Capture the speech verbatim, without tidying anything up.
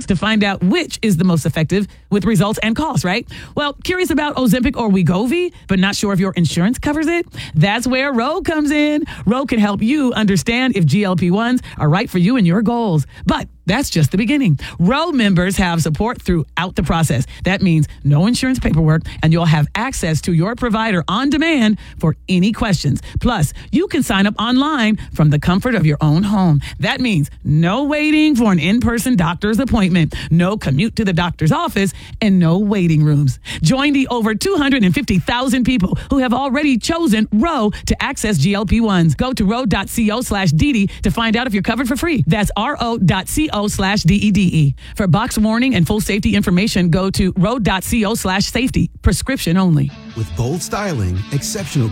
shots to find out which is the most effective with results and costs, right? Well, curious about Ozempic or Wegovy, but not sure if your insurance covers it? That's where Ro comes in. Ro can help you understand if G L P ones are right for you and your goals. But that's just the beginning. Ro members have support throughout the process. That means no insurance paperwork, and you'll have access to your provider on demand for any questions. Plus, you can sign up online from the comfort of your own home. That means no waiting for an in-person doctor's appointment, no commute to the doctor's office, and no waiting rooms. Join the over two hundred fifty thousand people who have already chosen Ro to access G L P ones. Go to ro.co slash DD to find out if you're covered for free. That's ro.co slash D-E-D-E. For box warning and full safety information, go to ro.co slash safety. Prescription only. With bold styling, exceptional